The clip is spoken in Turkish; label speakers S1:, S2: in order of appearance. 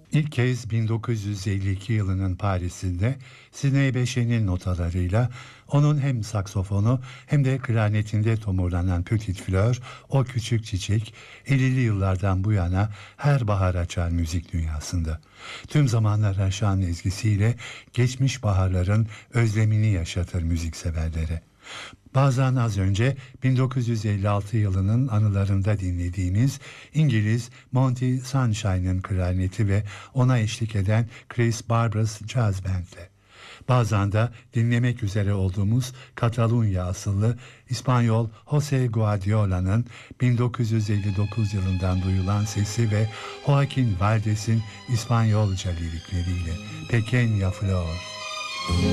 S1: İlk kez 1952 yılının Paris'inde Sidney Bechet'in notalarıyla onun hem saksofonu hem de klarnetinde tomurlanan Petit Fleur, o küçük çiçek, 50'li yıllardan bu yana her bahar açar müzik dünyasında. Tüm zamanlar aşan ezgisiyle geçmiş baharların özlemini yaşatır müzikseverlere. Bazen az önce 1956 yılının anılarında dinlediğimiz İngiliz Monty Sunshine'ın klarneti ve ona eşlik eden Chris Barber's Jazz Band'le. Bazen de dinlemek üzere olduğumuz Katalunya asıllı İspanyol Jose Guardiola'nın 1959 yılından duyulan sesi ve Joaquin Valdes'in İspanyolca lirikleriyle Pequeña Flor.